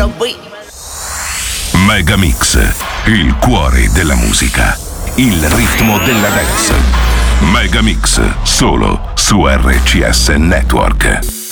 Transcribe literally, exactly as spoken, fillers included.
the beat. Megamix, il cuore della musica, il ritmo della dance. Megamix, solo su R C S Network.